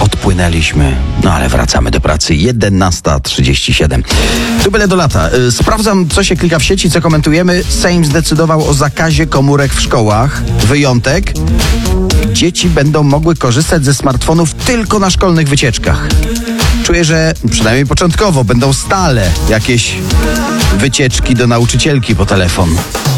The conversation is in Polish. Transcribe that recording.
odpłynęliśmy. No ale wracamy do pracy. 11:37. Tu byle do lata. Sprawdzam, co się klika w sieci, co komentujemy. Sejm zdecydował o zakazie komórek w szkołach. Wyjątek. Dzieci będą mogły korzystać ze smartfonów tylko na szkolnych wycieczkach. Czuję, że przynajmniej początkowo będą stale jakieś wycieczki do nauczycielki po telefon.